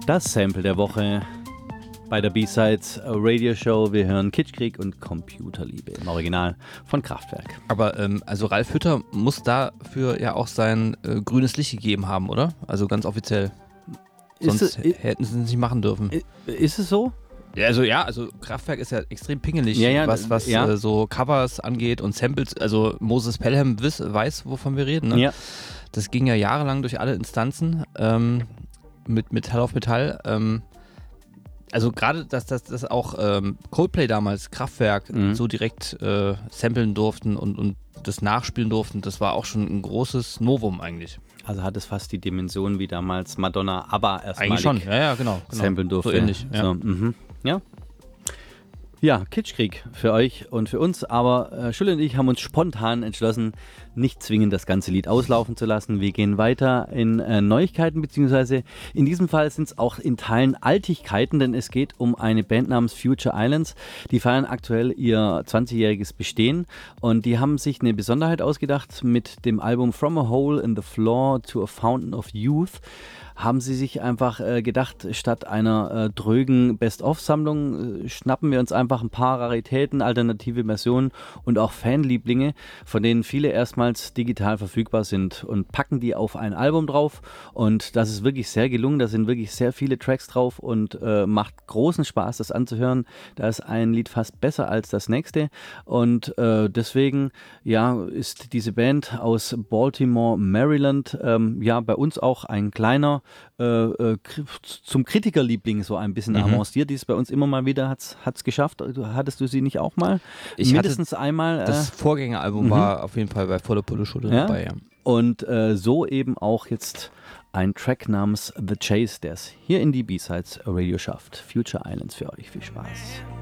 Das Sample der Woche bei der B-Sides Radio Show. Wir hören Kitschkrieg und Computerliebe im Original von Kraftwerk. Aber also Ralf Hütter muss dafür ja auch sein grünes Licht gegeben haben, oder? Also ganz offiziell. Sonst hätten sie es nicht machen dürfen. Ist es so? Also Kraftwerk ist ja extrem pingelig, was so Covers angeht und Samples. Also Moses Pelham weiß, wovon wir reden. Ne? Ja. Das ging ja jahrelang durch alle Instanzen mit Metall auf Metall. Also gerade, dass auch Coldplay damals, Kraftwerk, so direkt samplen durften und das nachspielen durften, das war auch schon ein großes Novum eigentlich. Also hat es fast die Dimension wie damals Madonna, aber erstmalig eigentlich schon, ja, genau. samplen durfte. So ähnlich, ja. So, ja. Ja, Kitschkrieg für euch und für uns, aber Schulle und ich haben uns spontan entschlossen, nicht zwingend das ganze Lied auslaufen zu lassen. Wir gehen weiter in Neuigkeiten, beziehungsweise in diesem Fall sind es auch in Teilen Altigkeiten, denn es geht um eine Band namens Future Islands. Die feiern aktuell ihr 20-jähriges Bestehen und die haben sich eine Besonderheit ausgedacht mit dem Album From a Hole in the Floor to a Fountain of Youth. Haben sie sich einfach gedacht, statt einer drögen Best-of-Sammlung schnappen wir uns einfach ein paar Raritäten, alternative Versionen und auch Fanlieblinge, von denen viele erstmals digital verfügbar sind und packen die auf ein Album drauf und das ist wirklich sehr gelungen, da sind wirklich sehr viele Tracks drauf und macht großen Spaß, das anzuhören. Da ist ein Lied fast besser als das nächste und deswegen ist diese Band aus Baltimore, Maryland, bei uns auch ein kleiner zum Kritikerliebling so ein bisschen avanciert. Die ist bei uns immer mal wieder, hat's geschafft. Hattest du sie nicht auch mal? Mindestens einmal. Das Vorgängeralbum war auf jeden Fall bei Volle Pulle Schule dabei, ja. Und so eben auch jetzt ein Track namens The Chase, der es hier in die B-Sides Radio schafft. Future Islands für euch. Viel Spaß.